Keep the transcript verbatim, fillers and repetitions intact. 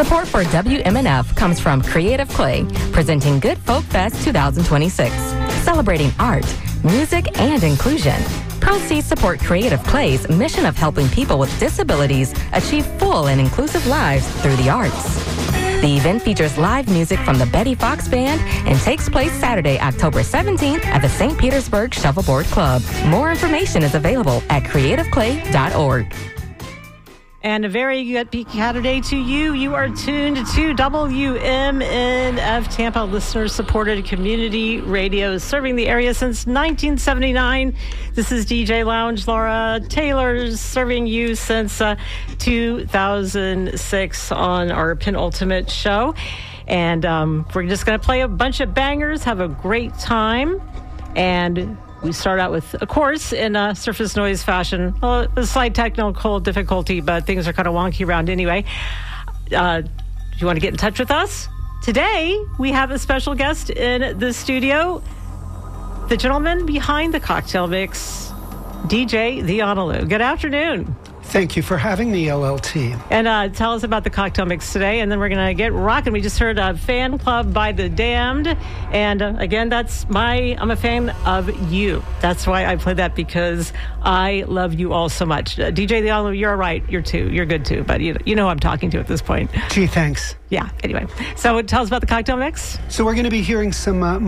Support for W M N F comes from Creative Clay, presenting Good Folk Fest twenty twenty-six, celebrating art, music, and inclusion. Proceeds support Creative Clay's mission of helping people with disabilities achieve full and inclusive lives through the arts. The event features live music from the Betty Fox Band and takes place Saturday, October seventeenth at the Saint Petersburg Shuffleboard Club. More information is available at creative clay dot org. And a very good Saturday to you. You are tuned to W M N F Tampa, listener-supported community radio, serving the area since nineteen seventy-nine. This is D J Lounge. Laura Taylor serving you since uh, two thousand six on our penultimate show. And um, we're just going to play a bunch of bangers, have a great time, and we start out with, of course, in uh, surface noise fashion, well, a slight technical difficulty, but things are kind of wonky around anyway. Uh, do you want to get in touch with us? Today, we have a special guest in the studio, the gentleman behind the cocktail mix, D J The Honolulu. Good afternoon. Thank you for having me, O L T. And uh, tell us about the cocktail mix today, and then we're going to get rocking. We just heard a Fan Club by The Damned, and uh, again, that's my, I'm a fan of you. That's why I played that, because I love you all so much. Uh, D J The Honolulu, you're right. You're too. You're good too, but you, you know who I'm talking to at this point. Gee, thanks. Yeah, anyway. So tell us about the cocktail mix. So we're going to be hearing some... Uh,